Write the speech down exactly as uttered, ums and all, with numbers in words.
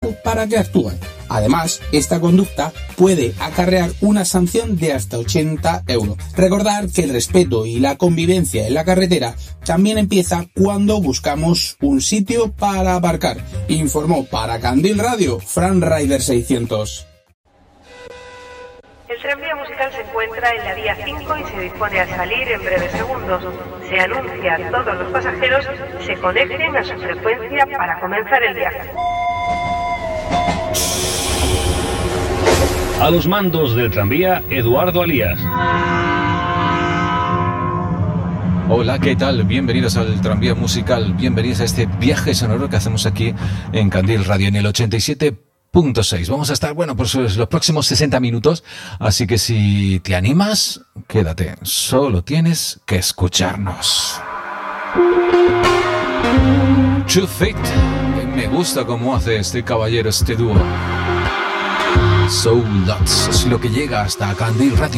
claro para que actúen. Además, esta conducta puede acarrear una sanción de hasta ochenta euros. Recordar que el respeto y la convivencia en la carretera también empieza cuando buscamos un sitio para aparcar. Informó para Candil Radio, Fran Rider seiscientos. El tranvía musical se encuentra en la vía cinco y se dispone a salir en breves segundos. Se anuncia a todos los pasajeros se conecten a su frecuencia para comenzar el viaje. A los mandos del tranvía, Eduardo Alías. Hola, ¿qué tal? Bienvenidos al tranvía musical, bienvenidos a este viaje sonoro que hacemos aquí en Candil Radio en el ochenta y siete punto seis. Vamos a estar, bueno, por los próximos sesenta minutos, así que si te animas, quédate, solo tienes que escucharnos. True Fate, me gusta cómo hace este caballero, este dúo. Soul Lots es lo que llega hasta Candil Radio.